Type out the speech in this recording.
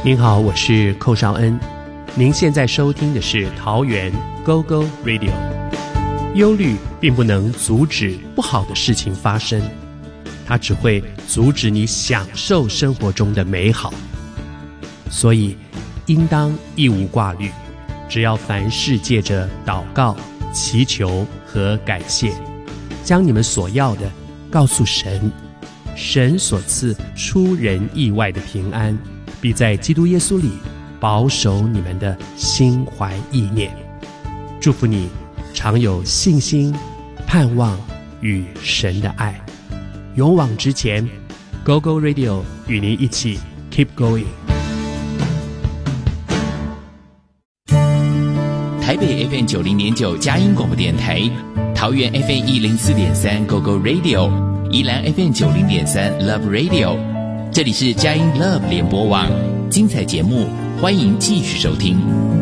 您好，我是寇绍恩。您现在收听的是桃园 GoGo Radio。 忧虑并不能阻止不好的事情发生，它只会阻止你享受生活中的美好。所以应当一无挂虑，只要凡事借着祷告、祈求和感谢，将你们所要的告诉神，神所赐出人意外的平安，必在基督耶稣里保守你们的心怀意念。祝福你常有信心、盼望与神的爱，勇往直前。 GoGo Radio 与您一起 Keep Going。 台北 FM 90.9佳音广播电台，桃园 FM 104.3 GoGo Radio， 宜兰 FM 90.3 Love Radio。 这里是佳音 Love 联播网，精彩节目欢迎继续收听。